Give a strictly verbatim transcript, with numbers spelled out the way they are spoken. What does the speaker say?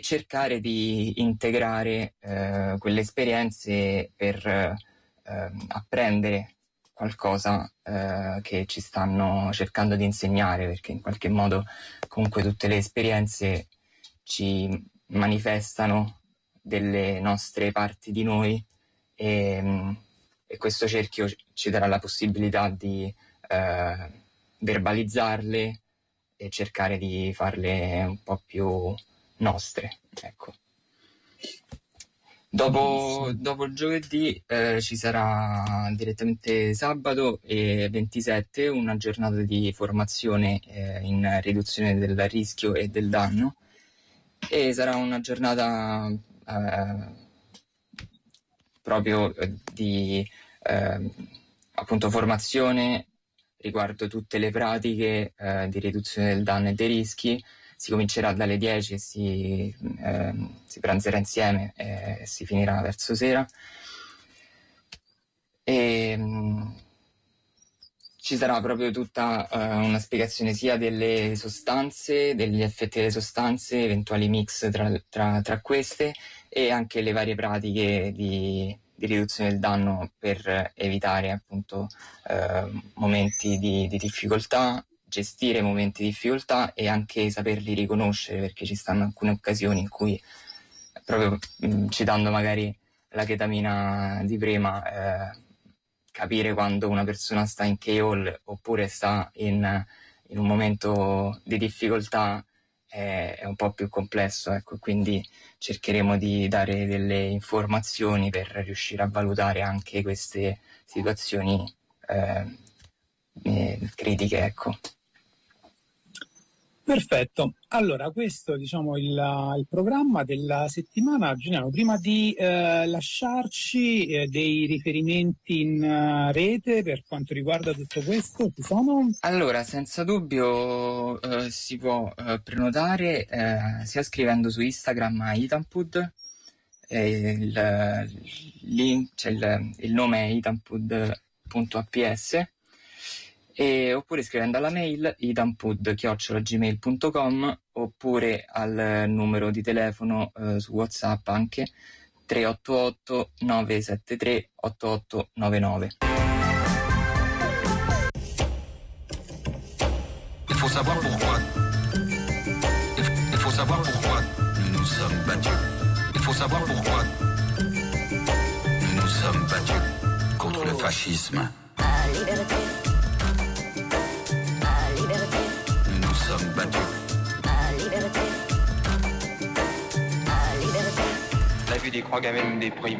cercare di integrare eh, quelle esperienze per eh, apprendere qualcosa eh, che ci stanno cercando di insegnare, perché in qualche modo comunque tutte le esperienze ci manifestano delle nostre parti di noi e, e questo cerchio ci darà la possibilità di eh, verbalizzarle e cercare di farle un po' più nostre, ecco. Dopo, dopo il giovedì eh, ci sarà direttamente sabato e ventisette una giornata di formazione eh, in riduzione del rischio e del danno, e sarà una giornata eh, proprio di eh, appunto formazione riguardo tutte le pratiche eh, di riduzione del danno e dei rischi. Si comincerà dalle dieci e si, eh, si pranzerà insieme e si finirà verso sera. E, mh, ci sarà proprio tutta uh, una spiegazione sia delle sostanze, degli effetti delle sostanze, eventuali mix tra, tra, tra queste, e anche le varie pratiche di, di riduzione del danno per evitare appunto uh, momenti di, di difficoltà, gestire momenti di difficoltà e anche saperli riconoscere, perché ci stanno alcune occasioni in cui proprio mh, citando magari la chetamina di prima, eh, capire quando una persona sta in K O oppure sta in, in un momento di difficoltà è, è un po' più complesso, ecco, quindi cercheremo di dare delle informazioni per riuscire a valutare anche queste situazioni eh, eh, critiche, ecco. Perfetto, allora questo diciamo il, il programma della settimana. Giuliano, prima di eh, lasciarci eh, dei riferimenti in uh, rete per quanto riguarda tutto questo, ci sono? Allora, senza dubbio eh, si può eh, prenotare eh, sia scrivendo su Instagram a Itampud, eh, il, link, cioè il, il nome è itampud punto a p s, e oppure scrivendo alla mail itampud chiocciola gmail punto com, oppure al numero di telefono eh, su WhatsApp anche tre otto otto nove sette tre otto otto nove nove. Il faut savoir pourquoi. Il faut savoir pourquoi nous nous sommes battus. Il faut savoir pourquoi nous nous sommes battus contre le fascisme. Nous nous sommes battus. La vue des croix gammées nous déprime.